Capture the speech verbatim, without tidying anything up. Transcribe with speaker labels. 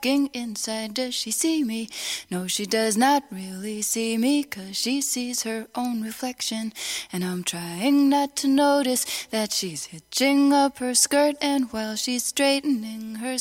Speaker 1: looking inside. Does she see me? No, she does not really see me, 'cause she sees her own reflection. And I'm trying not to notice that she's hitching up her skirt, and while she's straightening her